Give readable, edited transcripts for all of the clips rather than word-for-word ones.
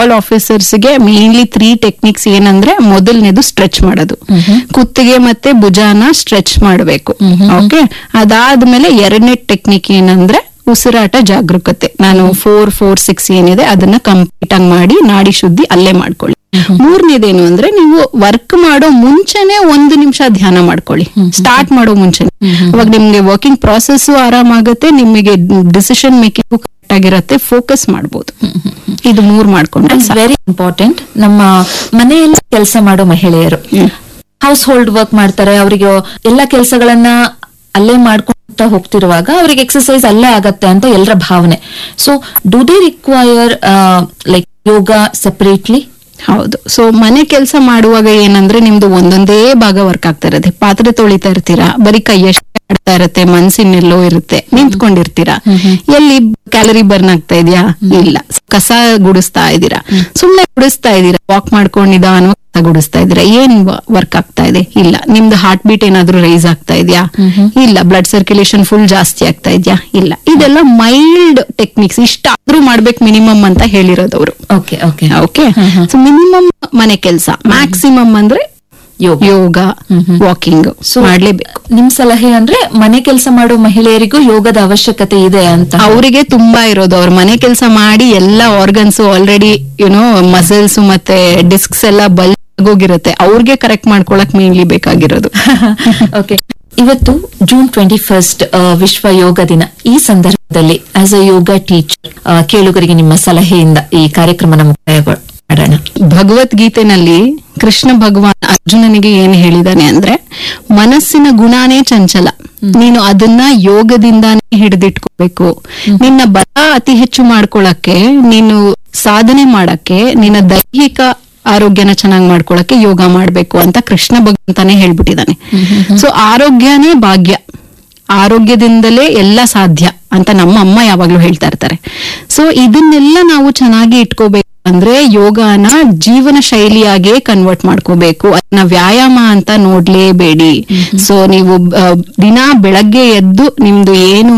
All ಆಫೀಸರ್ಸ್ಗೆ mainly 3 techniques ಏನಂದ್ರೆ, ಮೊದಲನೇದು stretch ಮಾಡೋದು, ಕುತ್ತಿಗೆ ಮತ್ತೆ ಭುಜಾನ ಸ್ಟ್ರೆಚ್ ಮಾಡಬೇಕು. ಓಕೆ, ಅದಾದ್ಮೇಲೆ ಎರಡನೇ ಟೆಕ್ನಿಕ್ ಏನಂದ್ರೆ ಉಸಿರಾಟ ಜಾಗರೂಕತೆ. ನಾನು 4-4-6 ಏನಿದೆ ಅದನ್ನ ಕಂಪ್ಲೀಟ್ ಆಗಿ ಮಾಡಿ ನಾಡಿ ಶುದ್ಧಿ ಅಲ್ಲೇ ಮಾಡ್ಕೊಳ್ಳಿ. ಮೂರನೇದೇನು ಅಂದ್ರೆ, ನೀವು ವರ್ಕ್ ಮಾಡೋ ಮುಂಚೆನೆ 1 ನಿಮಿಷ ಧ್ಯಾನ ಮಾಡ್ಕೊಳ್ಳಿ, ಸ್ಟಾರ್ಟ್ ಮಾಡೋ ಮುಂಚೆನೆ. ಅವಾಗ ನಿಮ್ಗೆ ವರ್ಕಿಂಗ್ ಪ್ರಾಸೆಸ್ ಆರಾಮಾಗುತ್ತೆ, ನಿಮಗೆ ಡಿಸಿಷನ್ ಮೇಕಿಂಗ್ ಕರೆಕ್ಟ್ ಆಗಿರತ್ತೆ, ಫೋಕಸ್ ಮಾಡಬಹುದು. ಇದು 3 ಮಾಡ್ಕೊಂಡ್ರೆ ವೆರಿ ಇಂಪಾರ್ಟೆಂಟ್. ನಮ್ಮ ಮನೆಯಲ್ಲಿ ಕೆಲಸ ಮಾಡೋ ಮಹಿಳೆಯರು ಹೌಸ್ ಹೋಲ್ಡ್ ವರ್ಕ್ ಮಾಡ್ತಾರೆ, ಅವರಿಗೆ ಎಲ್ಲ ಕೆಲಸಗಳನ್ನ ಅಲ್ಲೇ ಮಾಡ್ಕೊಂತ ಹೋಗ್ತಿರುವಾಗ ಅವರಿಗೆ ಎಕ್ಸರ್ಸೈಸ್ ಅಲ್ಲೇ ಆಗತ್ತೆ ಅಂತ ಎಲ್ಲರ ಭಾವನೆ. So do they require like yoga separately? ಹೌದು. ಸೊ ಮನೆ ಕೆಲಸ ಮಾಡುವಾಗ ಏನಂದ್ರೆ, ನಿಮ್ದು ಒಂದೊಂದೇ ಭಾಗ ವರ್ಕ್ ಆಗ್ತಾ ಇರತ್ತೆ. ಪಾತ್ರೆ ತೊಳಿತಾ ಇರ್ತೀರಾ, ಬರೀ ಕೈಯಷ್ಟೇ ಆಡ್ತಾ ಇರತ್ತೆ, ಮನ್ಸಿನೆಲ್ಲೋ ಇರುತ್ತೆ, ನಿಂತ್ಕೊಂಡಿರ್ತೀರಾ. ಎಲ್ಲಿ ಕ್ಯಾಲರಿ ಬರ್ನ್ ಆಗ್ತಾ ಇದೆಯಾ? ಇಲ್ಲ. ಕಸ ಗುಡಿಸ್ತಾ ಇದ್ದೀರಾ, ಸುಮ್ನೆ ಗುಡಿಸ್ತಾ ಇದ್ದೀರಾ, ವಾಕ್ ಮಾಡ್ಕೊಂಡಿದ್ದ ಅನ್ನೋ ಕಸ ಗುಡಿಸ್ತಾ ಇದ್ದೀರಾ, ಏನ್ ವರ್ಕ್ ಆಗ್ತಾ ಇದೆ? ಇಲ್ಲ. ನಿಮ್ದು ಹಾರ್ಟ್ ಬೀಟ್ ಏನಾದ್ರೂ ರೈಸ್ ಆಗ್ತಾ ಇದೆಯಾ? ಇಲ್ಲ. ಬ್ಲಡ್ ಸರ್ಕ್ಯುಲೇಷನ್ ಫುಲ್ ಜಾಸ್ತಿ ಆಗ್ತಾ ಇದೆಯಾ? ಇಲ್ಲ. ಇದೆಲ್ಲ ಮೈಲ್ಡ್ ಟೆಕ್ನಿಕ್ಸ್, ಇಷ್ಟಾದ್ರೂ ಮಾಡ್ಬೇಕು ಮಿನಿಮಮ್ ಅಂತ ಹೇಳಿರೋದವ್ರು. Okay okay okay. So minimum ಮನೆ ಕೆಲಸ, ಮ್ಯಾಕ್ಸಿಮಮ್ ಅಂದ್ರೆ ಯೋಗ, ವಾಕಿಂಗ್ ಮಾಡ್ಲೇಬೇಕು. ನಿಮ್ ಸಲಹೆ ಅಂದ್ರೆ ಮನೆ ಕೆಲಸ ಮಾಡೋ ಮಹಿಳೆಯರಿಗೂ ಯೋಗದ ಅವಶ್ಯಕತೆ ಇದೆ ಅಂತ? ಅವರಿಗೆ ತುಂಬಾ ಇರೋದು. ಅವ್ರ ಮನೆ ಕೆಲಸ ಮಾಡಿ ಎಲ್ಲ ಆರ್ಗನ್ಸ್ ಆಲ್ರೆಡಿ ಮಸಲ್ಸ್ ಮತ್ತೆ ಡಿಸ್ಕ್ಸ್ ಎಲ್ಲ ಬಲ್ ಆಗೋಗಿರುತ್ತೆ, ಅವ್ರಿಗೆ ಕರೆಕ್ಟ್ ಮಾಡ್ಕೊಳಕ್ ಮೇನ್ಲಿ ಬೇಕಾಗಿರೋದು. ಓಕೆ. ಇವತ್ತು ಜೂನ್ 21 ವಿಶ್ವ ಯೋಗ ದಿನ. ಈ ಸಂದರ್ಭದಲ್ಲಿ ಆಸ್ ಅ ಯೋಗ ಟೀಚರ್ ಕೇಳುಗರಿಗೆ ನಿಮ್ಮ ಸಲಹೆಯಿಂದ ಈ ಕಾರ್ಯಕ್ರಮನ ಮುಕ್ತಾಯಗೊಳ್ಳೋಣ. ಭಗವದ್ಗೀತೆನಲ್ಲಿ ಕೃಷ್ಣ ಭಗವಾನ್ ಅರ್ಜುನನಿಗೆ ಏನ್ ಹೇಳಿದಾನೆ ಅಂದ್ರೆ, ಮನಸ್ಸಿನ ಗುಣಾನೇ ಚಂಚಲ, ನೀನು ಅದನ್ನ ಯೋಗದಿಂದಾನೇ ಹಿಡಿದಿಟ್ಕೋಬೇಕು. ನಿನ್ನ ಬಲ ಅತಿ ಹೆಚ್ಚು ಮಾಡ್ಕೊಳಕ್ಕೆ, ನೀನು ಸಾಧನೆ ಮಾಡಕ್ಕೆ, ನಿನ್ನ ದೈಹಿಕ ಆರೋಗ್ಯನ ಚೆನ್ನಾಗಿ ಮಾಡ್ಕೊಳಕ್ಕೆ ಯೋಗ ಮಾಡ್ಬೇಕು ಅಂತ ಕೃಷ್ಣ ಭಗವಂತನೇ ಹೇಳ್ಬಿಟ್ಟಿದ್ದಾನೆ. ಸೊ ಆರೋಗ್ಯನೇ ಭಾಗ್ಯ, ಆರೋಗ್ಯದಿಂದಲೇ ಎಲ್ಲ ಸಾಧ್ಯ ಅಂತ ನಮ್ಮ ಅಮ್ಮ ಯಾವಾಗ್ಲೂ ಹೇಳ್ತಾ ಇರ್ತಾರೆ. ಸೊ ಇದನ್ನೆಲ್ಲ ನಾವು ಚೆನ್ನಾಗಿ ಇಟ್ಕೋಬೇಕು ಅಂದ್ರೆ ಯೋಗನ ಜೀವನ ಶೈಲಿಯಾಗೆ ಕನ್ವರ್ಟ್ ಮಾಡ್ಕೋಬೇಕು. ಅದನ್ನ ವ್ಯಾಯಾಮ ಅಂತ ನೋಡ್ಲೇಬೇಡಿ. ಸೊ ನೀವು ದಿನ ಬೆಳಗ್ಗೆ ಎದ್ದು ನಿಮ್ದು ಏನು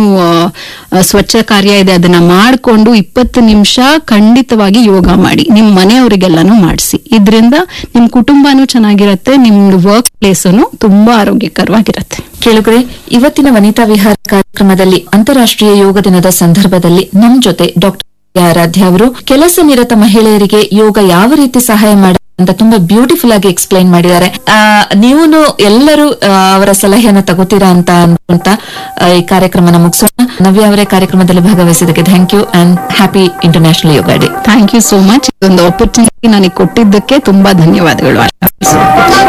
ಸ್ವಚ್ಛ ಕಾರ್ಯ ಇದೆ ಅದನ್ನ ಮಾಡ್ಕೊಂಡು 20 ನಿಮಿಷ ಖಂಡಿತವಾಗಿ ಯೋಗ ಮಾಡಿ, ನಿಮ್ ಮನೆಯವರಿಗೆಲ್ಲಾನು ಮಾಡಿಸಿ. ಇದ್ರಿಂದ ನಿಮ್ ಕುಟುಂಬನೂ ಚೆನ್ನಾಗಿರತ್ತೆ, ನಿಮ್ದು ವರ್ಕ್ ಪ್ಲೇಸನು ತುಂಬಾ ಆರೋಗ್ಯಕರವಾಗಿರತ್ತೆ. ಕೇಳುಗರೆ, ಇವತ್ತಿನ ವನಿತಾ ವಿಹಾರ ಕಾರ್ಯಕ್ರಮದಲ್ಲಿ ಅಂತಾರಾಷ್ಟ್ರೀಯ ಯೋಗ ದಿನದ ಸಂದರ್ಭದಲ್ಲಿ ನಮ್ ಜೊತೆ ಡಾಕ್ಟರ್ ಆರಾಧ್ಯ ಅವರು ಕೆಲಸ ನಿರತ ಮಹಿಳೆಯರಿಗೆ ಯೋಗ ಯಾವ ರೀತಿ ಸಹಾಯ ಮಾಡುತ್ತೆ ಅಂತ ತುಂಬಾ ಬ್ಯೂಟಿಫುಲ್ ಆಗಿ ಎಕ್ಸ್ಪ್ಲೈನ್ ಮಾಡಿದ್ದಾರೆ. ನೀವು ಎಲ್ಲರೂ ಅವರ ಸಲಹೆಯನ್ನ ತಗೋತೀರಾ ಅಂತ ಅನ್ಕೊಂತ ಈ ಕಾರ್ಯಕ್ರಮನ ಮುಗಿಸೋಣ. ನವ್ಯ ಅವರೇ ಕಾರ್ಯಕ್ರಮದಲ್ಲಿ ಭಾಗವಹಿಸಿದ್ದಕ್ಕೆ thank you and happy international yoga day. Thank you so much. ಇದೊಂದು ಆಪರ್ಚುನಿಟಿ ನನಗೆ ಕೊಟ್ಟಿದ್ದಕ್ಕೆ ತುಂಬಾ ಧನ್ಯವಾದಗಳು.